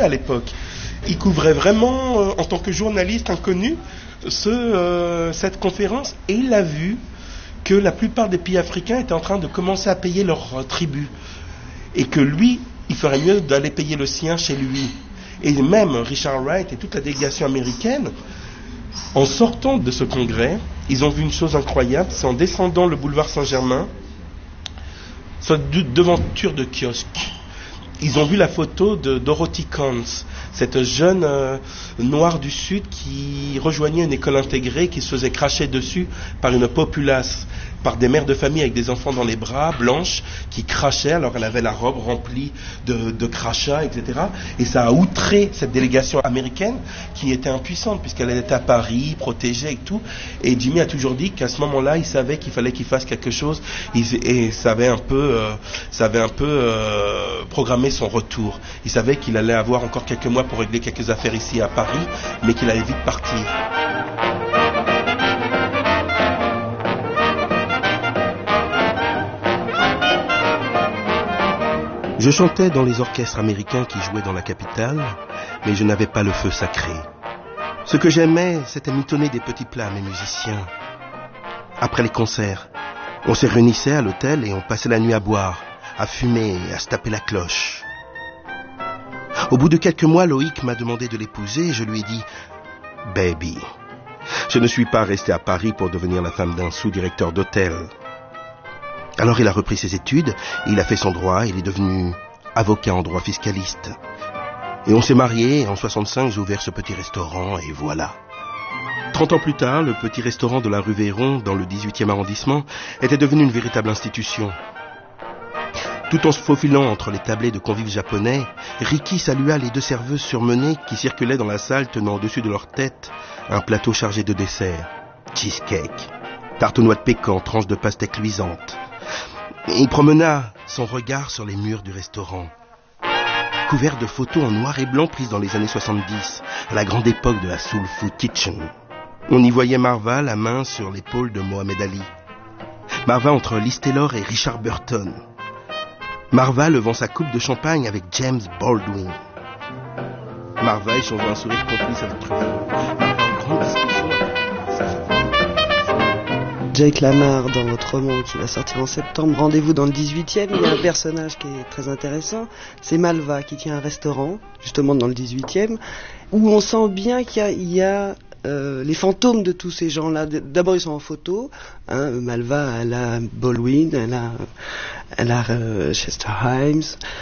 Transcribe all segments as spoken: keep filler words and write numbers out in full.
à l'époque. Il couvrait vraiment, euh, en tant que journaliste inconnu, ce, euh, cette conférence, et il a vu que la plupart des pays africains étaient en train de commencer à payer leur euh, tribut. Et que lui, il ferait mieux d'aller payer le sien chez lui. Et même Richard Wright et toute la délégation américaine, en sortant de ce congrès, ils ont vu une chose incroyable, c'est en descendant le boulevard Saint-Germain, sur de devanture de kiosque, ils ont vu la photo de Dorothy Combs, cette jeune euh, noire du Sud qui rejoignait une école intégrée, qui se faisait cracher dessus par une populace, par des mères de famille avec des enfants dans les bras, blanches, qui crachaient, alors elle avait la robe remplie de, de crachats, et cetera. Et ça a outré cette délégation américaine qui était impuissante, puisqu'elle était à Paris, protégée et tout. Et Jimmy a toujours dit qu'à ce moment-là, il savait qu'il fallait qu'il fasse quelque chose, et savait un peu, euh, savait un peu euh, programmer son retour. Il savait qu'il allait avoir encore quelques mois pour régler quelques affaires ici à Paris, mais qu'il allait vite partir. Je chantais dans les orchestres américains qui jouaient dans la capitale, mais je n'avais pas le feu sacré. Ce que j'aimais, c'était mitonner des petits plats à mes musiciens. Après les concerts, on se réunissait à l'hôtel et on passait la nuit à boire, à fumer et à se taper la cloche. Au bout de quelques mois, Loïc m'a demandé de l'épouser et je lui ai dit « Baby, je ne suis pas resté à Paris pour devenir la femme d'un sous-directeur d'hôtel. » Alors il a repris ses études, il a fait son droit, il est devenu avocat en droit fiscaliste. Et on s'est mariés, et en soixante-cinq, j'ai ouvert ce petit restaurant, et voilà. Trente ans plus tard, le petit restaurant de la rue Véron, dans le dix-huitième arrondissement, était devenu une véritable institution. Tout en se faufilant entre les tablés de convives japonais, Ricky salua les deux serveuses surmenées qui circulaient dans la salle tenant au-dessus de leur tête un plateau chargé de desserts. Cheesecake, tarte aux noix de pécan, tranches de pastèque luisante. Il promena son regard sur les murs du restaurant, couverts de photos en noir et blanc prises dans les années soixante-dix, à la grande époque de la Soul Food Kitchen. On y voyait Marva, la main sur l'épaule de Mohamed Ali. Marva entre Liz Taylor et Richard Burton. Marva levant sa coupe de champagne avec James Baldwin. Marva échangeant un sourire complice avec Truffaut. Marva en grande discussion. Jake Lamar, dans votre roman qui va sortir en septembre, Rendez-vous dans le dix-huitième, il y a un personnage qui est très intéressant, c'est Malva qui tient un restaurant, justement dans le dix-huitième, où on sent bien qu'il y a, il y a euh, les fantômes de tous ces gens-là. D'abord ils sont en photo, hein, Malva elle a Baldwin, elle a, elle a euh, Chester Himes,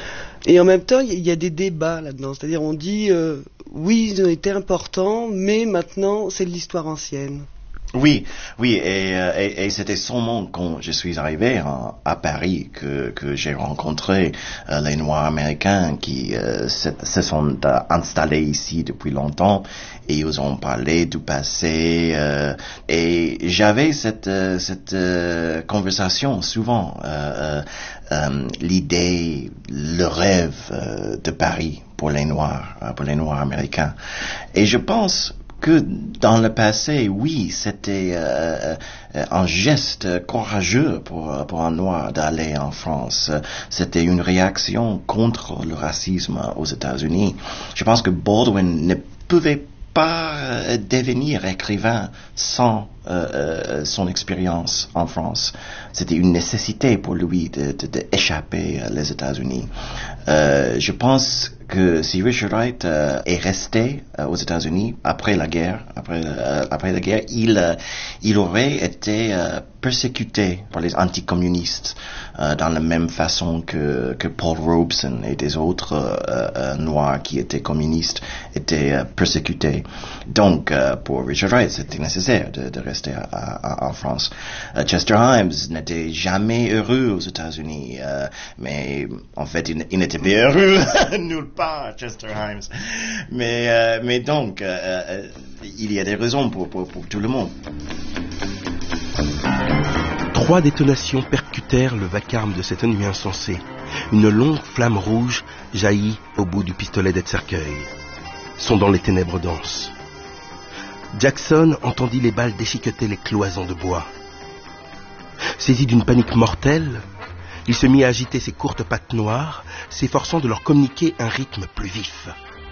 et en même temps il y a des débats là-dedans, c'est-à-dire on dit euh, oui ils ont été importants, mais maintenant c'est de l'histoire ancienne. Oui, oui, et, et, et c'était seulement quand je suis arrivé à, à Paris que, que j'ai rencontré euh, les Noirs américains qui euh, se, se sont euh, installés ici depuis longtemps et ils ont parlé du passé euh, et j'avais cette, euh, cette euh, conversation souvent, euh, euh, l'idée, le rêve euh, de Paris pour les Noirs, pour les Noirs américains. Et je pense que dans le passé, oui, c'était euh, un geste courageux pour, pour un Noir d'aller en France. C'était une réaction contre le racisme aux États-Unis. Je pense que Baldwin ne pouvait pas devenir écrivain sans euh, son expérience en France. C'était une nécessité pour lui de, de, de échapper les États-Unis. Euh, je pense que si Richard Wright euh, est resté euh, aux États-Unis après la guerre, après, euh, après la guerre, il, euh, il aurait été euh, persécuté par les anticommunistes euh, dans la même façon que, que Paul Robeson et des autres euh, euh, Noirs qui étaient communistes étaient euh, persécutés. Donc, euh, pour Richard Wright, c'était nécessaire de, de rester à, à, en France. Euh, Chester Himes n'était jamais heureux aux États-Unis, euh, mais en fait, il, il n'était pas heureux nulle part, Chester Himes. Mais, euh, mais donc, euh, euh, il y a des raisons pour, pour, pour tout le monde. Trois détonations percutèrent le vacarme de cette nuit insensée. Une longue flamme rouge jaillit au bout du pistolet d'Ed Cercueil. Sondant les ténèbres denses. Jackson entendit les balles déchiqueter les cloisons de bois. Saisi d'une panique mortelle, il se mit à agiter ses courtes pattes noires, s'efforçant de leur communiquer un rythme plus vif.